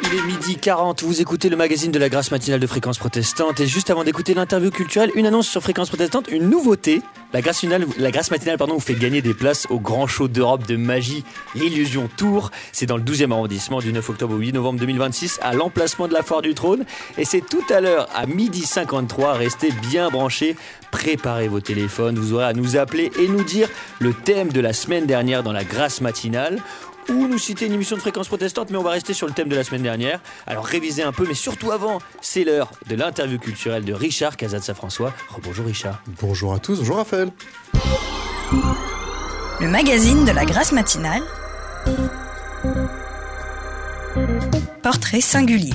Il est 12h40, vous écoutez le magazine de la Grâce matinale de Fréquence Protestante. Et juste avant d'écouter l'interview culturelle, une annonce sur Fréquence Protestante, une nouveauté. La Grâce matinale vous fait gagner des places au grand show d'Europe de magie, l'Illusion Tour. C'est dans le 12e arrondissement du 9 octobre au 8 novembre 2026 à l'emplacement de la Foire du Trône. Et c'est tout à l'heure à 12h53. Restez bien branchés. Préparez vos téléphones. Vous aurez à nous appeler et nous dire le thème de la semaine dernière dans la Grâce matinale. Ou nous citer une émission de Fréquence Protestante, mais on va rester sur le thème de la semaine dernière. Alors révisez un peu, mais surtout avant, c'est l'heure de l'interview culturelle de Richard Casazza-François. Bonjour Richard. Bonjour à tous, bonjour Raphaël. Le magazine de la Grâce matinale. Portrait singulier.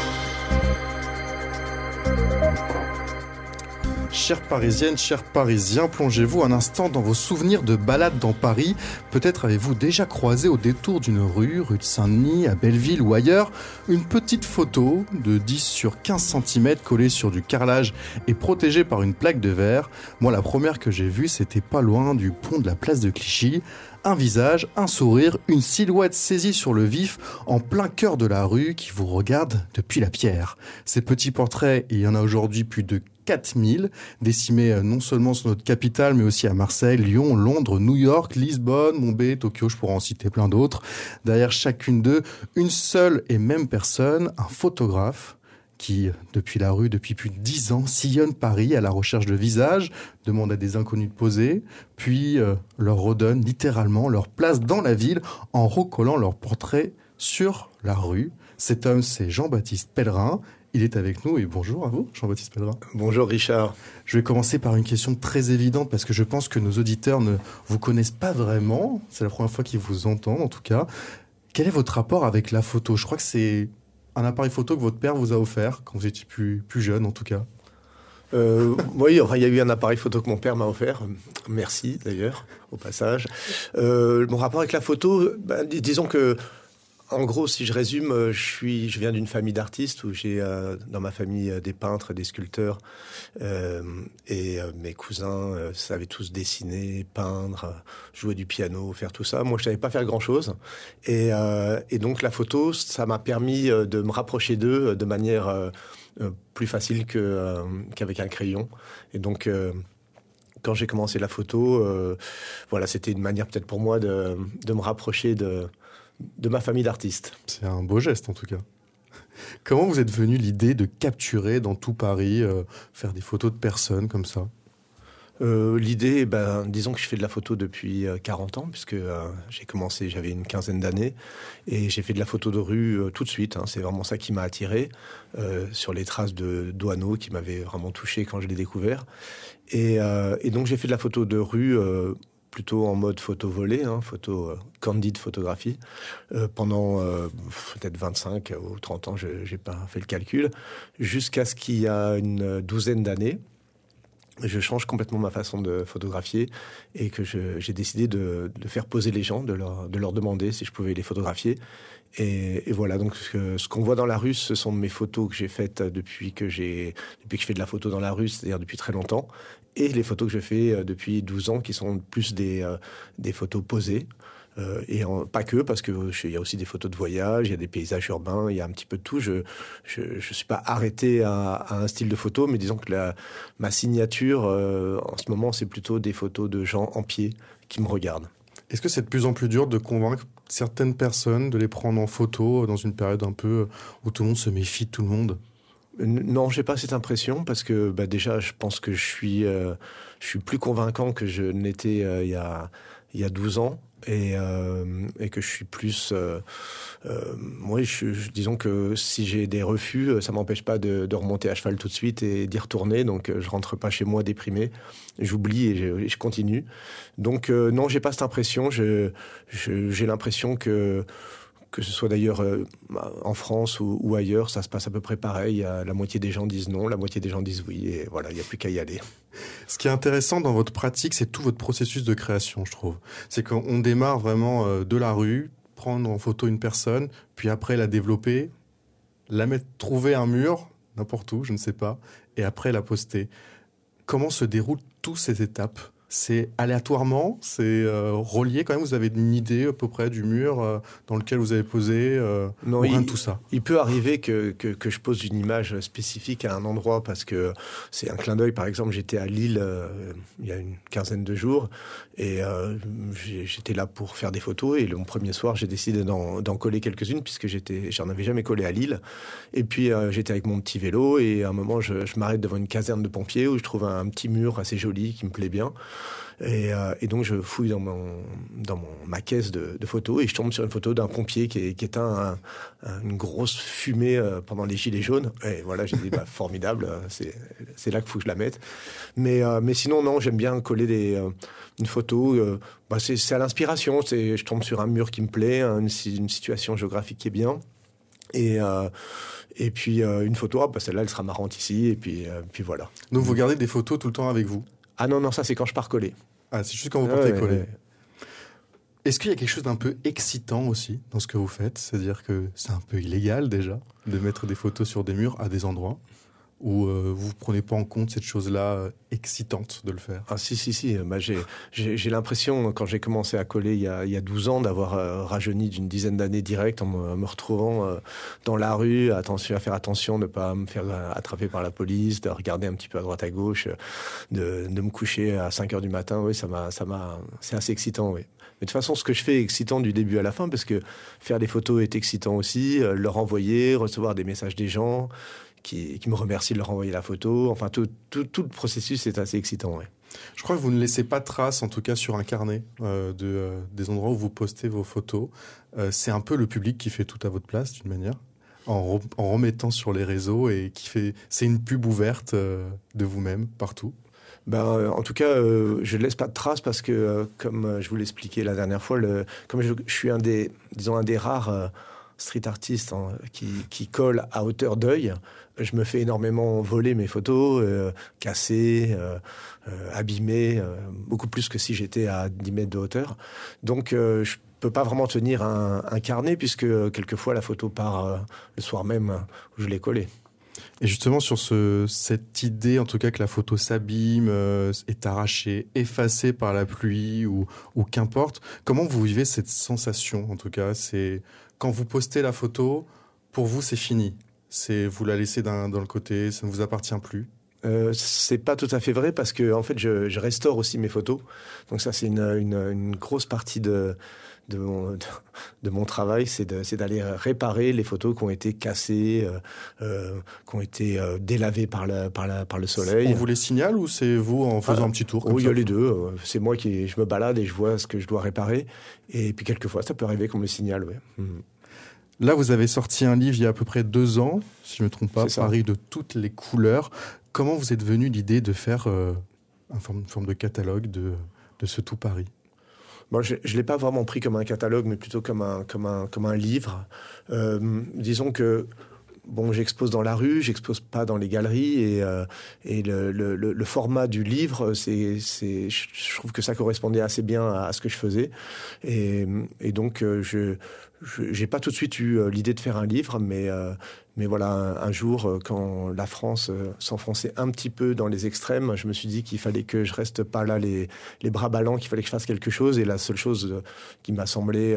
Chères Parisiennes, chers Parisiens, plongez-vous un instant dans vos souvenirs de balades dans Paris. Peut-être avez-vous déjà croisé au détour d'une rue de Saint-Denis, à Belleville ou ailleurs, une petite photo de 10 sur 15 cm collée sur du carrelage et protégée par une plaque de verre. Moi, la première que j'ai vue, c'était pas loin du pont de la place de Clichy. Un visage, un sourire, une silhouette saisie sur le vif en plein cœur de la rue qui vous regarde depuis la pierre. Ces petits portraits, il y en a aujourd'hui plus de 4000, décimés non seulement sur notre capitale, mais aussi à Marseille, Lyon, Londres, New York, Lisbonne, Mumbai, Tokyo, je pourrais en citer plein d'autres. Derrière chacune d'eux, une seule et même personne, un photographe, qui, depuis la rue, depuis plus de 10 ans, sillonne Paris à la recherche de visages, demande à des inconnus de poser, puis leur redonne littéralement leur place dans la ville en recollant leur portrait sur la rue. Cet homme, c'est Jean-Baptiste Pellerin. Il est avec nous et bonjour à vous, Jean-Baptiste Pellerin. Bonjour Richard. Je vais commencer par une question très évidente parce que je pense que nos auditeurs ne vous connaissent pas vraiment. C'est la première fois qu'ils vous entendent en tout cas. Quel est votre rapport avec la photo ? Je crois que c'est un appareil photo que votre père vous a offert quand vous étiez plus jeune en tout cas. Oui, enfin, il y a eu un appareil photo que mon père m'a offert. Merci d'ailleurs, au passage. Mon rapport avec la photo, disons que en gros, si je résume, je viens d'une famille d'artistes où j'ai dans ma famille des peintres, des sculpteurs, et mes cousins savaient tous dessiner, peindre, jouer du piano, faire tout ça. Moi, je savais pas faire grand-chose, et donc la photo, ça m'a permis de me rapprocher d'eux de manière plus facile qu'avec un crayon. Et donc quand j'ai commencé la photo, voilà, c'était une manière peut-être pour moi de me rapprocher de ma famille d'artistes. C'est un beau geste en tout cas. Comment vous êtes venu l'idée de capturer dans tout Paris, faire des photos de personnes comme ça ? L'idée, disons que je fais de la photo depuis 40 ans, puisque j'ai commencé, j'avais une quinzaine d'années, et j'ai fait de la photo de rue tout de suite. C'est vraiment ça qui m'a attiré, sur les traces de Doisneau, qui m'avait vraiment touché quand je l'ai découvert. Et donc j'ai fait de la photo de rue plutôt en mode photo volée, photo candide photographie, pendant peut-être 25 ou 30 ans, j'ai pas fait le calcul, jusqu'à ce qu'il y a une douzaine d'années, je change complètement ma façon de photographier et que j'ai décidé de faire poser les gens, de leur demander si je pouvais les photographier. Et voilà, donc ce qu'on voit dans la rue, ce sont mes photos que j'ai faites depuis que je fais de la photo dans la rue, c'est-à-dire depuis très longtemps, et les photos que je fais depuis 12 ans, qui sont plus des photos posées. Et pas que, parce qu'il y a aussi des photos de voyage, il y a des paysages urbains, il y a un petit peu de tout. Je suis pas arrêté à un style de photo, mais disons que ma signature, en ce moment, c'est plutôt des photos de gens en pied qui me regardent. Est-ce que c'est de plus en plus dur de convaincre certaines personnes de les prendre en photo dans une période un peu où tout le monde se méfie de tout le monde ? Non, j'ai pas cette impression, parce que déjà, je pense que je suis plus convaincant que je n'étais il y a 12 ans. Et que je suis plus... disons que si j'ai des refus, ça m'empêche pas de remonter à cheval tout de suite et d'y retourner. Donc, je rentre pas chez moi déprimé. J'oublie et je continue. Donc, non, j'ai pas cette impression. J'ai l'impression que ce soit d'ailleurs en France ou ailleurs, ça se passe à peu près pareil. La moitié des gens disent non, la moitié des gens disent oui. Et voilà, il n'y a plus qu'à y aller. Ce qui est intéressant dans votre pratique, c'est tout votre processus de création, je trouve. C'est qu'on démarre vraiment de la rue, prendre en photo une personne, puis après la développer, trouver un mur, n'importe où, je ne sais pas, et après la poster. Comment se déroulent toutes ces étapes c'est aléatoirement, c'est relié quand même. Vous avez une idée à peu près du mur dans lequel vous avez posé Non, rien de tout ça. Il peut arriver que je pose une image spécifique à un endroit parce que c'est un clin d'œil. Par exemple, j'étais à Lille il y a une quinzaine de jours et j'étais là pour faire des photos. Et le premier soir, j'ai décidé d'en coller quelques-unes puisque j'en avais jamais collé à Lille. Et puis j'étais avec mon petit vélo et à un moment, je m'arrête devant une caserne de pompiers où je trouve un petit mur assez joli qui me plaît bien. Et donc je fouille dans ma caisse de photos et je tombe sur une photo d'un pompier qui éteint une grosse fumée pendant les gilets jaunes. Et voilà, j'ai dit formidable, c'est là qu'il faut que je la mette. Mais sinon non, j'aime bien coller une photo. C'est à l'inspiration. Je tombe sur un mur qui me plaît, une situation géographique qui est bien. Et puis une photo, celle-là elle sera marrante ici. Et puis voilà. Donc vous gardez des photos tout le temps avec vous? Ah non, ça c'est quand je pars coller. Ah, c'est juste quand vous partez coller. Ouais. Est-ce qu'il y a quelque chose d'un peu excitant aussi dans ce que vous faites? C'est-à-dire que c'est un peu illégal déjà de mettre des photos sur des murs à des endroits où vous ne prenez pas en compte cette chose-là excitante de le faire? Ah si. J'ai l'impression, quand j'ai commencé à coller il y a 12 ans, d'avoir rajeuni d'une dizaine d'années direct en me retrouvant dans la rue, à faire attention de ne pas me faire attraper par la police, de regarder un petit peu à droite à gauche, de me coucher à 5h du matin. Oui, c'est assez excitant, oui. Mais de toute façon, ce que je fais est excitant du début à la fin, parce que faire des photos est excitant aussi, leur envoyer, recevoir des messages des gens qui me remercient de leur envoyer la photo. Enfin, tout le processus est assez excitant, ouais. Je crois que vous ne laissez pas de traces, en tout cas sur un carnet, des endroits où vous postez vos photos. C'est un peu le public qui fait tout à votre place, d'une manière, en remettant sur les réseaux et c'est une pub ouverte de vous-même partout. En tout cas, je ne laisse pas de traces parce que, comme je vous l'expliquais la dernière fois, comme je suis un des rares street artistes qui colle à hauteur d'œil, je me fais énormément voler mes photos, casser, abîmer, beaucoup plus que si j'étais à 10 mètres de hauteur. Donc, je peux pas vraiment tenir un carnet puisque quelquefois la photo part le soir même où je l'ai collée. Et justement, sur cette idée, en tout cas, que la photo s'abîme, est arrachée, effacée par la pluie ou qu'importe, comment vous vivez cette sensation, en tout cas? C'est quand vous postez la photo, pour vous, c'est fini. Vous la laissez dans le côté, ça ne vous appartient plus. C'est pas tout à fait vrai parce que en fait je restaure aussi mes photos. Donc ça c'est une grosse partie de mon travail, c'est d'aller réparer les photos qui ont été cassées, qui ont été délavées par le soleil. On vous les signale ou c'est vous en faisant un petit tour comme oui, ça? il y a les deux. C'est moi je me balade et je vois ce que je dois réparer. Et puis quelquefois ça peut arriver qu'on me signale. Ouais. Là, vous avez sorti un livre il y a à peu près 2 ans, si je ne me trompe pas, Paris de toutes les couleurs. Comment vous êtes venu l'idée de faire une forme de catalogue de ce tout Paris? Bon, je ne l'ai pas vraiment pris comme un catalogue, mais plutôt comme un livre. Disons que j'expose dans la rue, j'expose pas dans les galeries, et le format du livre, je trouve que ça correspondait assez bien à ce que je faisais, et donc j'ai pas tout de suite eu l'idée de faire un livre, mais voilà, un jour, quand la France s'enfonçait un petit peu dans les extrêmes, je me suis dit qu'il fallait que je reste pas là les bras ballants, qu'il fallait que je fasse quelque chose. Et la seule chose qui m'a semblé,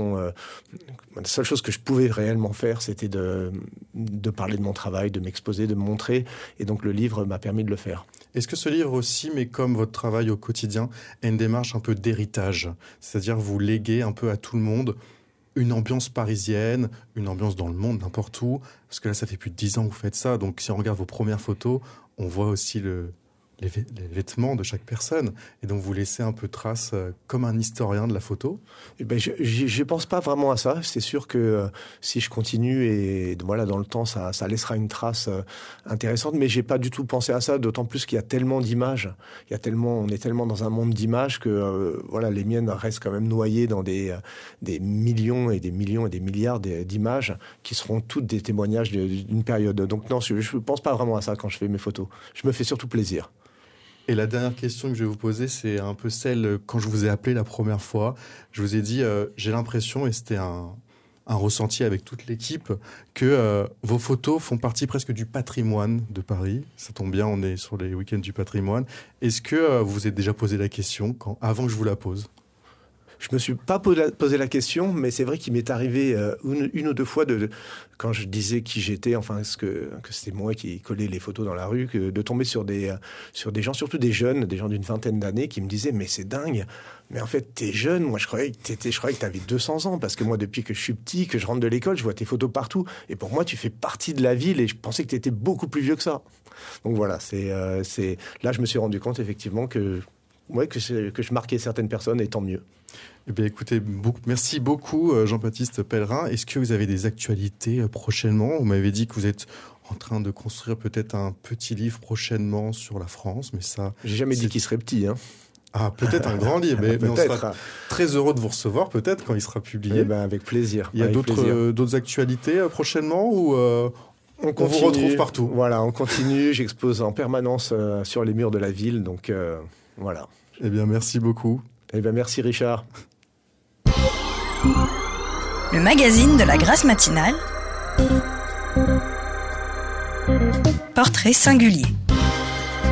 la seule chose que je pouvais réellement faire, c'était de parler de mon travail, de m'exposer, de me montrer. Et donc le livre m'a permis de le faire. Est-ce que ce livre aussi, mais comme votre travail au quotidien, a une démarche un peu d'héritage? C'est-à-dire vous léguez un peu à tout le monde une ambiance parisienne, une ambiance dans le monde, n'importe où. Parce que là, ça fait plus de 10 ans que vous faites ça. Donc, si on regarde vos premières photos, on voit aussi les vêtements de chaque personne. Et donc, vous laissez un peu trace comme un historien de la photo. Je pense pas vraiment à ça. C'est sûr que si je continue et voilà, dans le temps, ça laissera une trace intéressante. Mais j'ai pas du tout pensé à ça, d'autant plus qu'il y a tellement d'images. On est tellement dans un monde d'images que voilà, les miennes restent quand même noyées dans des millions et des millions et des milliards d'images qui seront toutes des témoignages d'une période. Donc non, je pense pas vraiment à ça quand je fais mes photos. Je me fais surtout plaisir. Et la dernière question que je vais vous poser, c'est un peu celle, quand je vous ai appelé la première fois, je vous ai dit, j'ai l'impression, et c'était un ressenti avec toute l'équipe que vos photos font partie presque du patrimoine de Paris. Ça tombe bien, on est sur les week-ends du patrimoine. Est-ce que vous vous êtes déjà posé la question avant que je vous la pose ? Je me suis pas posé la question, mais c'est vrai qu'il m'est arrivé une ou deux fois quand je disais qui j'étais, enfin que c'était moi qui collais les photos dans la rue, de tomber sur des gens, surtout des jeunes, des gens d'une vingtaine d'années, qui me disaient mais c'est dingue, mais en fait t'es jeune, moi je croyais que t'avais 200 ans, parce que moi depuis que je suis petit, que je rentre de l'école, je vois tes photos partout, et pour moi tu fais partie de la ville, et je pensais que t'étais beaucoup plus vieux que ça. Donc voilà, là je me suis rendu compte effectivement que je marquais certaines personnes, et tant mieux. Eh bien, écoutez, merci beaucoup Jean-Baptiste Pellerin. Est-ce que vous avez des actualités prochainement ? Vous m'avez dit que vous êtes en train de construire peut-être un petit livre prochainement sur la France, mais ça... J'ai jamais dit qu'il serait petit, hein. Ah, peut-être un grand livre, mais on sera très heureux de vous recevoir peut-être quand il sera publié. Eh ben, avec plaisir. Il y a d'autres actualités prochainement ou on vous retrouve partout ? Voilà, on continue. J'expose en permanence sur les murs de la ville, donc voilà. Eh bien, merci beaucoup. Eh bien, merci Richard. Le magazine de la Grâce matinale. Portrait singulier.